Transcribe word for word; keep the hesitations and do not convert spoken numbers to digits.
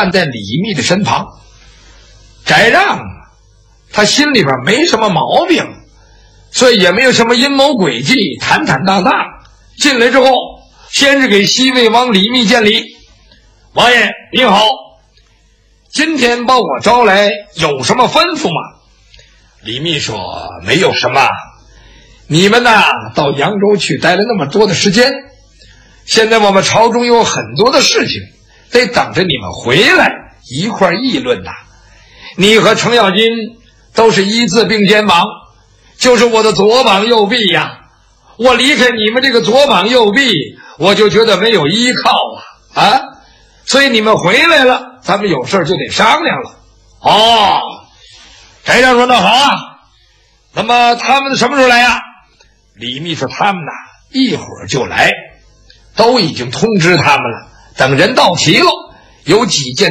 站在李密的身旁。翟让他心里边没什么毛病，所以也没有什么阴谋诡计，坦坦荡荡进来之后，先是给西魏王李密见礼。王爷您好，今天把我招来有什么吩咐吗？李密说没有什么，你们呐到扬州去待了那么多的时间，现在我们朝中有很多的事情得等着你们回来一块议论呐。你和程咬金都是一字并肩膀，就是我的左膀右臂呀。我离开你们这个左膀右臂，我就觉得没有依靠啊啊！所以你们回来了，咱们有事就得商量了。哦，翟让说那好啊，那么他们什么时候来呀？李密说他们呐一会儿就来，都已经通知他们了，等人到齐了，有几件